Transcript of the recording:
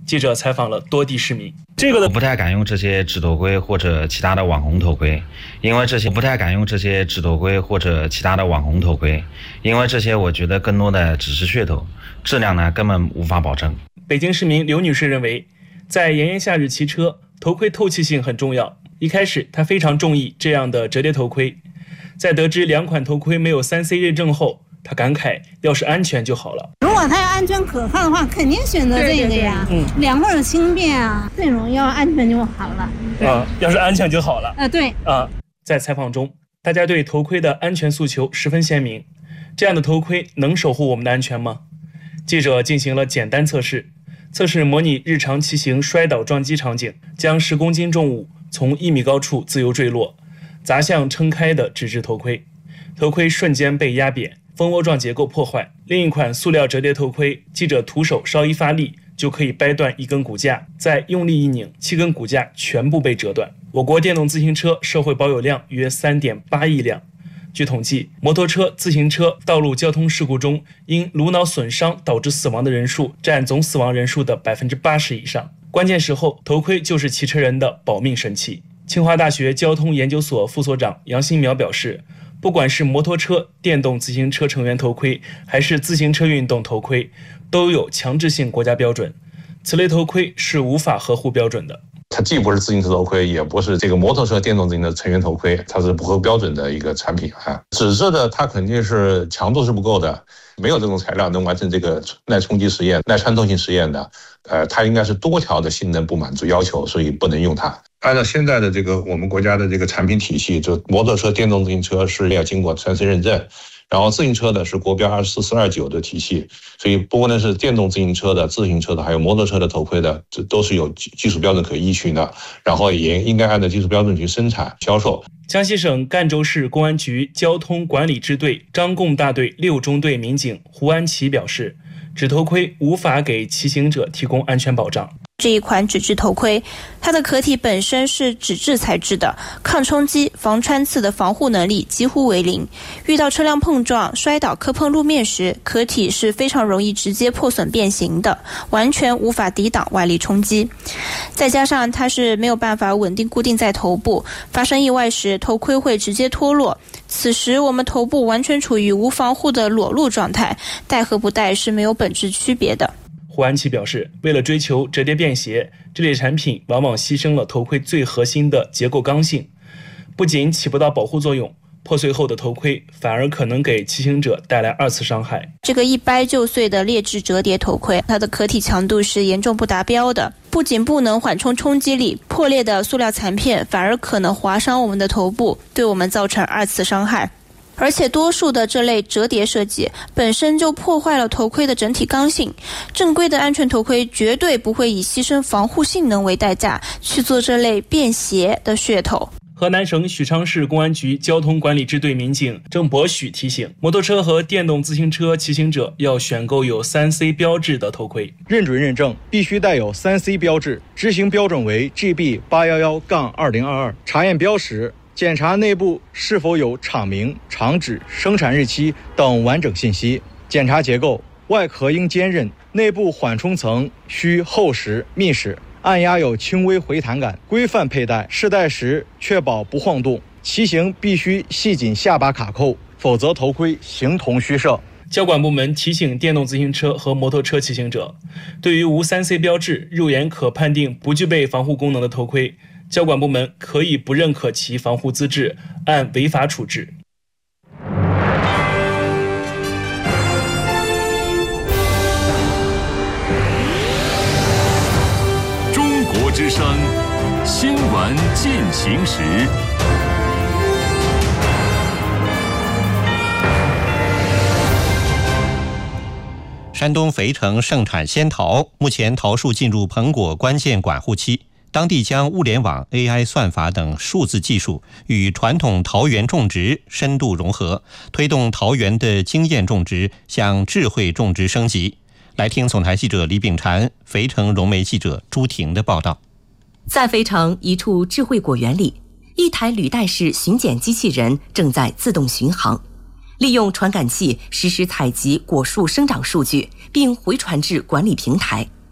记者采访了多地市民。 我不太敢用这些纸头盔或者其他的网红头盔，因为这些我觉得更多的只是噱头，质量呢根本无法保证。 北京市民刘女士认为，在炎炎夏日骑车，头盔透气性很重要。一开始她非常中意这样的折叠头盔，在得知两款头盔没有3C 认证后，她感慨要是安全就好了。 如果它要安全可靠的话，肯定选择这个呀。两会儿轻便啊，最容易要安全就好了。 要是安全就好了。 对。 在采访中，大家对头盔的安全诉求十分鲜明。这样的头盔能守护我们的安全吗？记者进行了简单测试模拟日常骑行摔倒撞击场景，将10公斤重物从1米高处自由坠落，砸向撑开的纸质头盔，头盔瞬间被压扁，蜂窝状结构破坏。另一款塑料折叠头盔，记者徒手稍一发力就可以掰断一根骨架，再用力一拧，7根骨架全部被折断。我国电动自行车社会保有量约 3.8 亿辆。据统计，摩托车、自行车道路交通事故中因颅脑损伤导致死亡的人数占总死亡人数的 80% 以上。关键时候，头盔就是骑车人的保命神器。清华大学交通研究所副所长杨新苗表示，不管是摩托车、电动自行车成员头盔，还是自行车运动头盔，都有强制性国家标准，此类头盔是无法合乎标准的。 它既不是自行车头盔，也不是这个摩托车电动自行车成员头盔，它是不合标准的一个产品啊。纸质的它肯定是强度是不够的，没有这种材料能完成这个耐冲击实验、耐穿透性实验的。它应该是多条的性能不满足要求，所以不能用它。按照现在的这个我们国家的这个产品体系，就摩托车、电动自行车是要经过3C 认证。然后自行车的是国标24429的体系，所以不论是电动自行车的、自行车的，还有摩托车的头盔的，这都是有技术标准可依循的，然后也应该按照技术标准去生产销售。 江西省赣州市公安局交通管理支队张贡大队6中队民警胡安琪表示，纸头盔无法给骑行者提供安全保障。 这一款纸质头盔，它的壳体本身是纸质材质的，抗冲击、防穿刺的防护能力几乎为零。遇到车辆碰撞、摔倒磕碰路面时，壳体是非常容易直接破损变形的，完全无法抵挡外力冲击。再加上它是没有办法稳定固定在头部，发生意外时头盔会直接脱落，此时我们头部完全处于无防护的裸露状态，戴和不戴是没有本质区别的。 胡安琪表示，为了追求折叠便携，这类产品往往牺牲了头盔最核心的结构刚性，不仅起不到保护作用，破碎后的头盔反而可能给骑行者带来2次伤害。 这个一掰就碎的劣质折叠头盔，它的壳体强度是严重不达标的，不仅不能缓冲冲击力，破裂的塑料残片反而可能划伤我们的头部，对我们造成2次伤害。而且多数的这类折叠设计本身就破坏了头盔的整体刚性，正规的安全头盔绝对不会以牺牲防护性能为代价去做这类便携的噱头。 河南省许昌市公安局交通管理支队民警郑博许提醒，摩托车和电动自行车骑行者要选购有3C 标志的头盔， 认准认证必须带有3C 标志，执行标准为 GB811-2022，查验标识，检查内部是否有厂名、厂址、生产日期等完整信息。检查结构，外壳应坚韧，内部缓冲层需厚实密实，按压有轻微回弹感，规范佩戴，试戴时确保不晃动。骑行必须系紧下巴卡扣，否则头盔形同虚设。 交管部门提醒电动自行车和摩托车骑行者，对于无3C 标志、肉眼可判定不具备防护功能的头盔，交管部门可以不认可其防护资质，按违法处置。 中国之声新闻进行时。 山东肥城盛产仙桃，目前桃树进入棚果关键管护期。当地将物联网、AI 算法等数字技术与传统桃园种植深度融合，推动桃园的经验种植向智慧种植升级。来听总台记者李秉婵、肥城融媒记者朱婷的报道。 在肥城一处智慧果园里，一台履带式巡检机器人正在自动巡航，利用传感器实时采集果树生长数据，并回传至管理平台。